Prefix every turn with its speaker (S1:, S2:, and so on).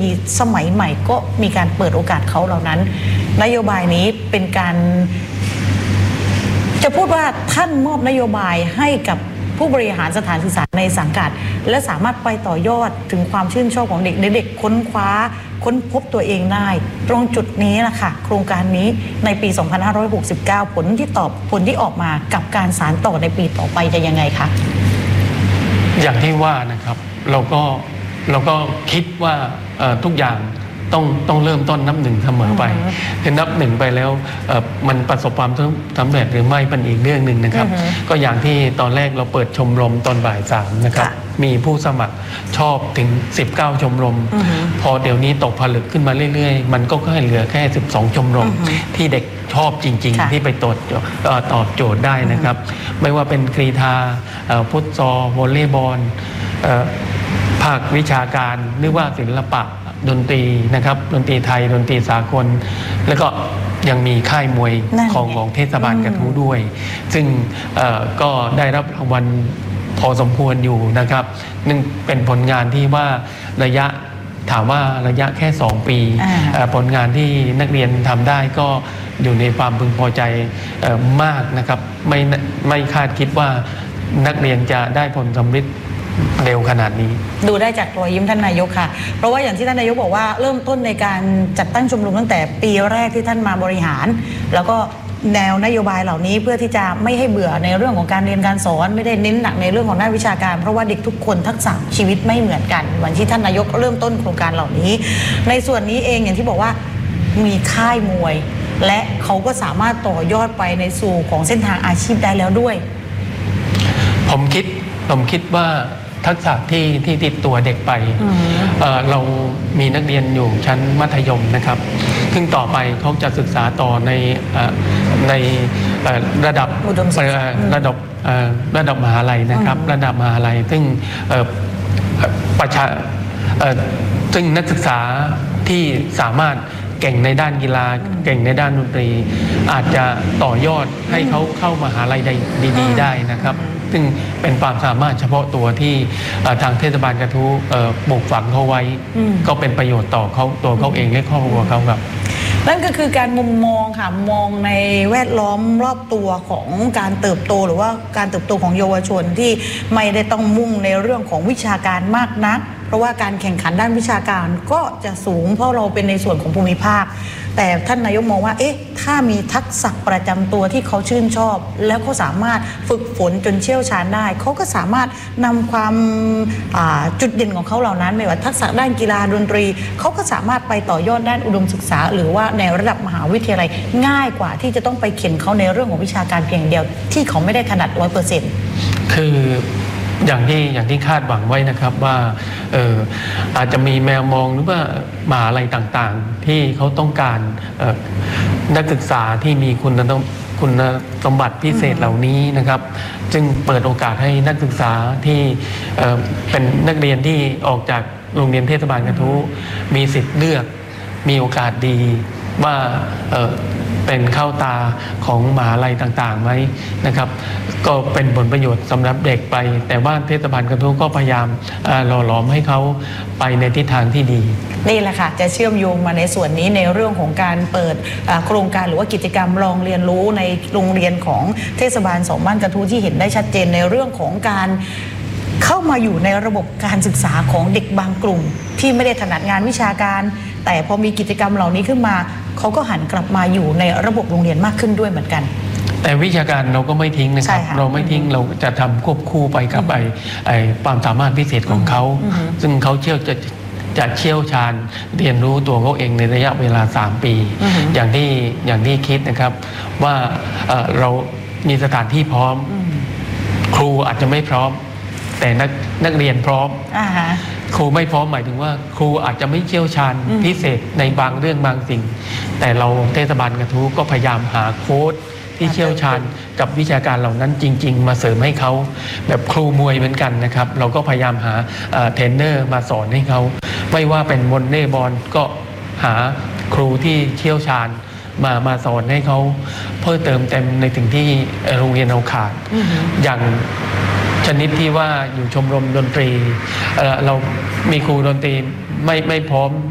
S1: ยีสมัยใหม่ก็มีการเปิดโอกาสเขาเหล่านั้นนโยบายนี้เป็นการจะพูดว่าท่านมอบนโยบายให้กับผู้บริหารสถานศึกษาในสังกัดและสามารถไปต่อยอดถึงความชื่นชอบของเด็กเด็กค้นคว้าค้นพบตัวเองได้ตรงจุดนี้แหละค่ะโครงการนี้ในปี 2569 ผลที่ออกมากับการสานต่อในปีต่อไปจะยังไงคะ
S2: อย่างที่ว่านะครับเราก็คิดว่าทุกอย่างต้องเริ่มต้นนับหนึ่งเสมอไปคือนับหนึ่งไปแล้วมันประสบความสำเร็จหรือไม่เป็นอีกเรื่องหนึ่งนะครับก็อย่างที่ตอนแรกเราเปิดชมรมตอนบ่าย 3นะครับมีผู้สมัครชอบถึง19ชมรมพอเดี๋ยวนี้ตกผลึกขึ้นมาเรื่อยๆมันก็แค่เหลือแค่12ชมรมที่เด็กชอบจริงๆที่ไปตอบโจทย์ได้นะครับไม่ว่าเป็นกรีฑาฟุตซอลวอลเลย์บอลภาควิชาการหรือว่าศิลปะดนตรีนะครับดนตรีไทยดนตรีสากลแล้วก็ยังมีค่ายมวยของเทศบาลกระทู้ด้วยซึ่งก็ได้รับรางวัลพอสมควรอยู่นะครับนั่นเป็นผลงานที่ว่าถามว่าระยะแค่2 ปีผลงานที่นักเรียนทำได้ก็อยู่ในความพึงพอใจมากนะครับไม่คาดคิดว่านักเรียนจะได้ผลสำเร็จเร็วขนาดนี้
S1: ดูได้จากรอยยิ้มท่านนายกค่ะเพราะว่าอย่างที่ท่านนายกบอกว่าเริ่มต้นในการจัดตั้งชมรมตั้งแต่ปีแรกที่ท่านมาบริหารแล้วก็แนวนโยบายเหล่านี้เพื่อที่จะไม่ให้เบื่อในเรื่องของการเรียนการสอนไม่ได้เน้นหนักในเรื่องของด้านวิชาการเพราะว่าเด็กทุกคนทักษะชีวิตไม่เหมือนกันวันที่ท่านนายกเริ่มต้นโครงการเหล่านี้ในส่วนนี้เองอย่างที่บอกว่ามีค่ายมวยและเขาก็สามารถต่อยอดไปในสู่ของเส้นทางอาชีพได้แล้วด้วย
S2: ผมคิดว่าทักษะที่ติดตัวเด็กไปเรามีนักเรียนอยู่ชั้นมัธยมนะครับซึ่งต่อไปเขาจะศึกษาต่อในระดับมหาลัยนะครับระดับมหาลัยซึ่งซึ่งนักศึกษาที่สามารถเก่งในด้านกีฬาเก่งในด้านดนตรีอาจจะต่อยอดให้เขาเข้ามหาลัยได้ดีๆได้นะครับซึ่งเป็นความสามารถเฉพาะตัวที่ทางเทศบาลกระทู้ปลูกฝังเขาไว้ก็เป็นประโยชน์ต่อตัวเขาเองและครอบครัวเขาครับ
S1: นั่นก็คือการมุมมองค่ะมองในแวดล้อมรอบตัวของการเติบโตหรือว่าการเติบโตของเยาวชนที่ไม่ได้ต้องมุ่งในเรื่องของวิชาการมากนักเพราะว่าการแข่งขันด้านวิชาการก็จะสูงเพราะเราเป็นในส่วนของภูมิภาคแต่ท่านนายกมองว่าถ้ามีทักษะประจำตัวที่เขาชื่นชอบแล้วเขาสามารถฝึกฝนจนเชี่ยวชาญได้เขาก็สามารถนำความจุดเด่นของเขาเหล่านั้นไม่ว่าทักษะด้านกีฬาดนตรีเขาก็สามารถไปต่อยอดด้านอุดมศึกษาหรือว่าในระดับมหาวิทยาลัยง่ายกว่าที่จะต้องไปเข็นเขาในเรื่องของวิชาการเพียงเดียวที่เขาไม่ได้ถนัด 100%
S2: คืออย่างที่คาดหวังไว้นะครับว่าอาจจะมีแมวมองหรือว่ามหาลัยต่างๆที่เขาต้องการนักศึกษาที่มีคุณสมบัติพิเศษเหล่านี้นะครับจึงเปิดโอกาสให้นักศึกษาที่เป็นนักเรียนที่ออกจากโรงเรียนเทศบาลกระทู้มีสิทธิ์เลือกมีโอกาสดีว่าเป็นเข้าตาของมหาลัยต่างๆไหมนะครับก็เป็นผลประโยชน์สำหรับเด็กไปแต่ว่าเทศบาลกระทู้ก็พยายามหล่อหลอมให้เขาไปในทิศทางที่ดี
S1: นี่แหละค่ะจะเชื่อมโยงมาในส่วนนี้ในเรื่องของการเปิดโครงการหรือว่ากิจกรรมลองเรียนรู้ในโรงเรียนของเทศบาล2 บ้านกระทู้ที่เห็นได้ชัดเจนในเรื่องของการเข้ามาอยู่ในระบบการศึกษาของเด็กบางกลุ่มที่ไม่ได้ถนัดงานวิชาการแต่พอมีกิจกรรมเหล่านี้ขึ้นมาเขาก็หันกลับมาอยู่ในระบบโรงเรียนมากขึ้นด้วยเหมือนกัน
S2: แต่วิชาการเราก็ไม่ทิ้งนะครับเราไม่ทิ้งเราจะทำควบคู่ไปกับความสามารถพิเศษของเขาซึ่งเขาจะเชี่ยวชาญเรียนรู้ตัวเขาเองในระยะเวลา3 ปีอย่างที่คิดนะครับว่าเรามีสถานที่พร้อมครูอาจจะไม่พร้อมแต่นักเรียนพร้อมครูไม่พร้อมหมายถึงว่าครูอาจจะไม่เชี่ยวชาญพิเศษในบางเรื่องบางสิ่งแต่เราเทศบาลกระทู้ก็พยายามหาโค้ชที่เชี่ยวชาญกับวิชาการเหล่านั้นจริงๆมาเสริมให้เขาแบบครูมวยเหมือนกันนะครับเราก็พยายามหาเทรนเนอร์มาสอนให้เขาไม่ว่าเป็นวอลเลย์บอลก็หาครูที่เชี่ยวชาญมาสอนให้เขาเพิ่มเติมเต็มในสิ่งที่โรงเรียนเราขาดอย่างชนิดที่ว่าอยู่ชมรมดนตรีเรามีครูดนตรีไม่พร้อม